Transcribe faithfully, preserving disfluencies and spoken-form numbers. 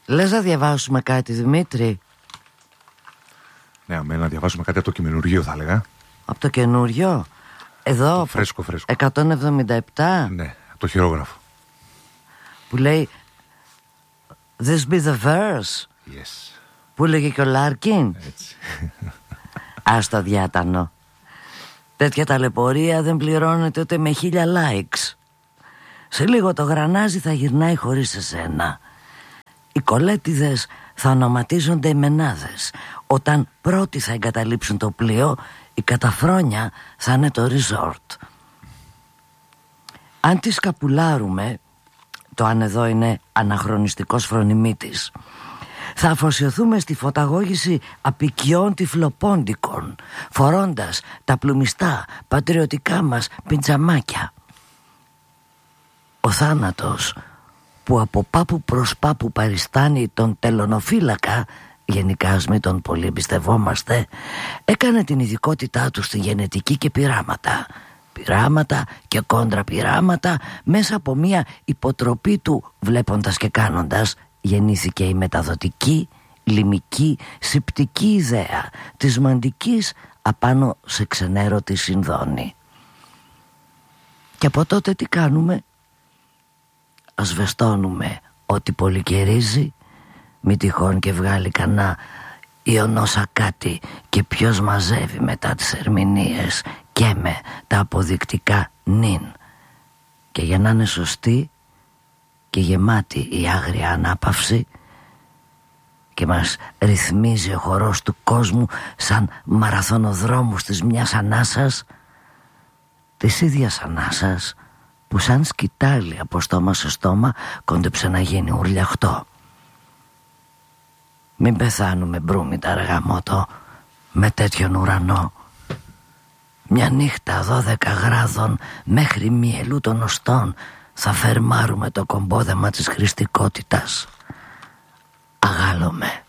Λες να διαβάσουμε κάτι, Δημήτρη? Ναι, αμένα να διαβάσουμε κάτι από το κειμενουργείο, θα έλεγα. Από το καινούριο? Εδώ, το φρέσκο, φρέσκο. εκατόν εβδομήντα επτά. Ναι, από το χειρόγραφο. Που λέει This be the verse. Yes. Που λέγε και ο Λάρκιν. Έτσι. Ας το διάτανο. Τέτοια ταλαιπωρία δεν πληρώνεται ούτε με χίλια likes. Σε λίγο το γρανάζι θα γυρνάει χωρίς εσένα. Οι κολέτιδες θα ονοματίζονται μενάδες. Όταν πρώτοι θα εγκαταλείψουν το πλοίο, η καταφρόνια θα είναι το resort. Αν τη σκαπουλάρουμε, το αν εδώ είναι αναχρονιστικός φρονιμίτης, θα αφοσιωθούμε στη φωταγώγηση απικιών τυφλοπόντικων, φορώντας τα πλουμιστά πατριωτικά μας πιτζαμάκια. Ο θάνατος, που από πάπου προς πάπου παριστάνει τον τελωνοφύλακα, γενικά ας μην τον πολύ εμπιστευόμαστε, έκανε την ειδικότητά του στη γενετική και πειράματα. Πειράματα και κόντρα πειράματα, μέσα από μια υποτροπή του βλέποντας και κάνοντας, γεννήθηκε η μεταδοτική, λιμική, σηπτική ιδέα της μαντικής απάνω σε ξενέρωτη συνδόνη. Και από τότε τι κάνουμε? Ασβεστώνουμε ό,τι πολυκαιρίζει, μη τυχόν και βγάλει κανά ιονόσα κάτι, και ποιος μαζεύει μετά τις ερμηνείες και με τα αποδεικτικά νυν. Και για να είναι σωστή και γεμάτη η άγρια ανάπαυση και μας ρυθμίζει ο χορός του κόσμου σαν μαραθωνοδρόμους της μιας ανάσας, της ίδιας ανάσας που σαν σκυτάλι από στόμα σε στόμα κόντεψε να γίνει ουρλιαχτό. Μην πεθάνουμε μπρούμητα ρε γαμώτο με τέτοιον ουρανό. Μια νύχτα δώδεκα γράδων μέχρι μυελού των οστών θα φερμάρουμε το κομπόδεμα της χρηστικότητας. Αγάλωμε.